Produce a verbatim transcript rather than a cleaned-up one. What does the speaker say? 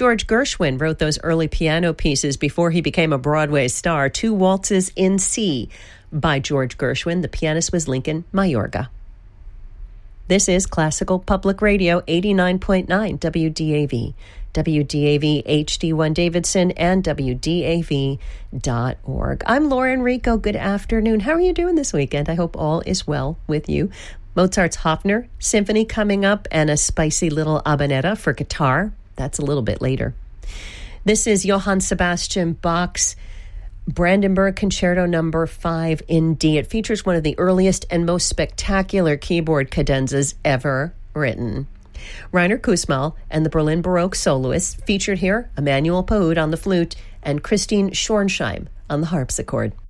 George Gershwin wrote those early piano pieces before he became a Broadway star. Two Waltzes in C by George Gershwin. The pianist was Lincoln Mayorga. This is Classical Public Radio, eighty-nine point nine W D A V, W D A V H D one Davidson, and W D A V dot org. I'm Laura Enrico. Good afternoon. How are you doing this weekend? I hope all is well with you. Mozart's Hofner Symphony coming up, and a spicy little habanera for guitar. That's a little bit later. This is Johann Sebastian Bach's Brandenburg Concerto number five in D. It features one of the earliest and most spectacular keyboard cadenzas ever written. Rainer Kussmaul and the Berlin Baroque soloists featured here, Emmanuel Paud on the flute and Christine Schornsheim on the harpsichord.